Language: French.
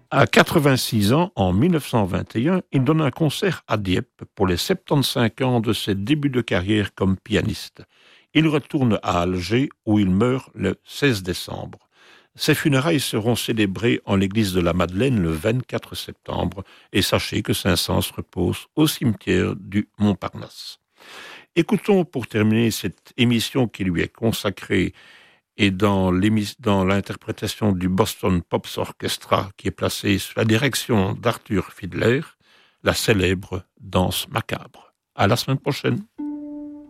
À 86 ans, en 1921, il donne un concert à Dieppe pour les 75 ans de ses débuts de carrière comme pianiste. Il retourne à Alger où il meurt le 16 décembre. Ses funérailles seront célébrées en l'église de la Madeleine le 24 septembre et sachez que Saint-Saëns repose au cimetière du Montparnasse. Écoutons pour terminer cette émission qui lui est consacrée et dans l'interprétation du Boston Pops Orchestra qui est placée sous la direction d'Arthur Fiedler, la célèbre Danse macabre. À la semaine prochaine.